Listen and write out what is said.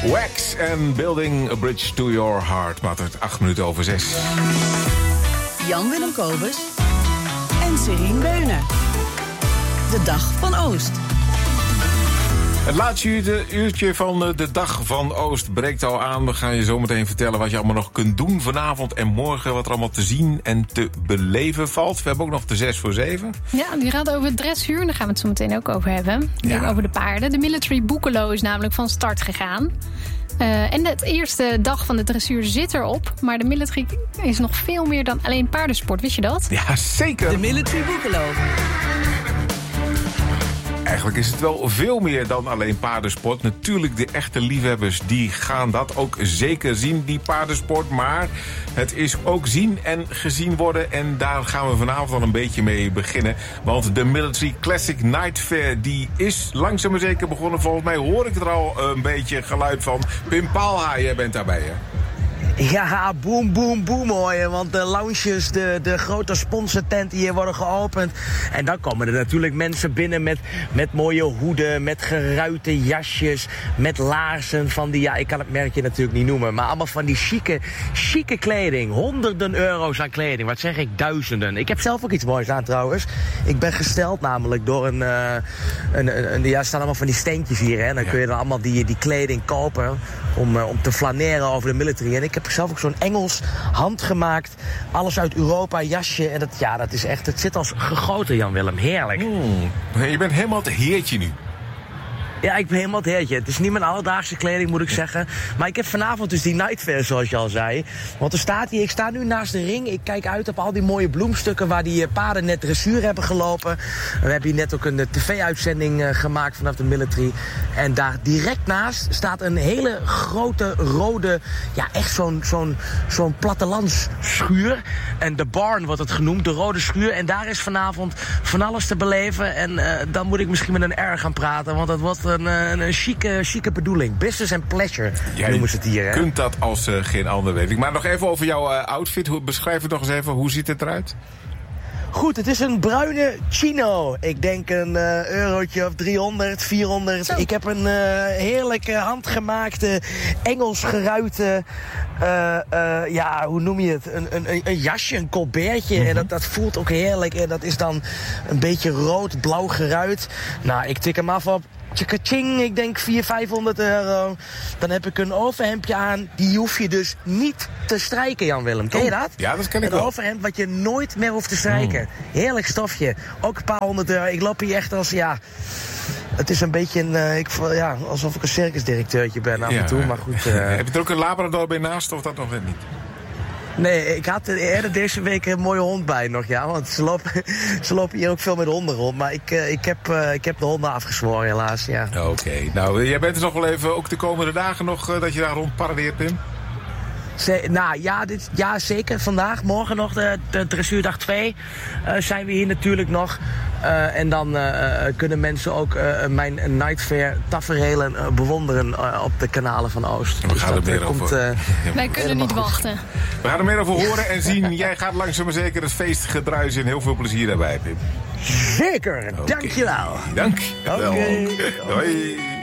Wax en Building a Bridge to Your Heart. Maar het 8 minuten over 6. Jan-Willem Kobus en Serien Beuner. De Dag van Oost. Het laatste uurtje van de Dag van Oost breekt al aan. We gaan je zo meteen vertellen wat je allemaal nog kunt doen vanavond en morgen. Wat er allemaal te zien en te beleven valt. We hebben ook nog de 6 voor 7. Ja, die gaat over het dressuur. Daar gaan we het zo meteen ook over hebben. Over de paarden. De Military Boekelo is namelijk van start gegaan. En de eerste dag van de dressuur zit erop. Maar de military is nog veel meer dan alleen paardensport. Wist je dat? Ja, zeker. De Military Boekelo. Eigenlijk is het wel veel meer dan alleen paardensport. Natuurlijk, de echte liefhebbers die gaan dat ook zeker zien, die paardensport. Maar het is ook zien en gezien worden. En daar gaan we vanavond al een beetje mee beginnen. Want de Military Classic Night Fair die is langzaam maar zeker begonnen. Volgens mij hoor ik er al een beetje geluid van. Pim Paalhaar, jij bent daarbij, hè? Ja, boom, boom, boom hoor je. Want de lounges, de grote sponsortenten hier worden geopend. En dan komen er natuurlijk mensen binnen met mooie hoeden, met geruite jasjes, met laarzen van die, ja, ik kan het merkje natuurlijk niet noemen, maar allemaal van die chique kleding. Honderden euro's aan kleding. Wat zeg ik? Duizenden. Ik heb zelf ook iets moois aan trouwens. Ik ben gesteld namelijk door ja, er staan allemaal van die steentjes hier, hè. Dan kun je dan allemaal die kleding kopen om te flaneren over de military. En ik heb zelf ook zo'n Engels handgemaakt, alles uit Europa, jasje. En dat is echt, het zit als gegoten, Jan-Willem. Heerlijk. Je bent helemaal het heertje nu. Ja, ik ben helemaal het heertje. Het is niet mijn alledaagse kleding, moet ik zeggen. Maar ik heb vanavond dus die Night Fair, zoals je al zei. Want er staat hier, ik sta nu naast de ring. Ik kijk uit op al die mooie bloemstukken waar die paarden net dressuur hebben gelopen. We hebben hier net ook een tv-uitzending gemaakt vanaf de military. En daar direct naast staat een hele grote rode, ja, echt zo'n plattelandsschuur. En de barn wordt het genoemd, de rode schuur. En daar is vanavond van alles te beleven. En dan moet ik misschien met een R gaan praten, want dat wordt een chique bedoeling. Business and pleasure noemen ze het hier. Hè? Je kunt dat als geen ander, weet ik. Maar nog even over jouw outfit. Beschrijf het nog eens even. Hoe ziet het eruit? Goed, het is een bruine chino. Ik denk een eurotje of 300, 400. Zo. Ik heb een heerlijke handgemaakte Engels geruite, hoe noem je het? Een jasje, een colbertje. En dat voelt ook heerlijk. En dat is dan een beetje rood-blauw geruit. Nou, ik tik hem af op. Tjekaching, ik denk 400-500 euro. Dan heb ik een overhemdje aan. Die hoef je dus niet te strijken, Jan-Willem. Ken je dat? Ja, dat ken ik wel. Een overhemd wat je nooit meer hoeft te strijken. Heerlijk stofje. Ook een paar honderd euro. Ik loop hier echt als, ja... Het is een beetje alsof ik een circusdirecteurtje ben af en toe. Maar goed. Heb je er ook een labrador bij naast of dat nog net niet? Nee, ik had eerder deze week een mooie hond bij nog, ja. Want ze lopen hier ook veel met honden rond. Maar ik heb de honden afgezworen, helaas, ja. Oké. Nou, jij bent er nog wel even, ook de komende dagen nog, dat je daar rond paradeert, Pim? Zeker. Vandaag, morgen nog, de dressuurdag 2, zijn we hier natuurlijk nog. En dan kunnen mensen ook mijn Night Fair taferelen bewonderen op de kanalen van Oost. We gaan er meer over. Wij kunnen niet wachten. We gaan er meer over horen en zien. Jij gaat langzaam maar zeker het feest gedruisen en heel veel plezier daarbij, Pim. Zeker, dankjewel. Dank. Hoi.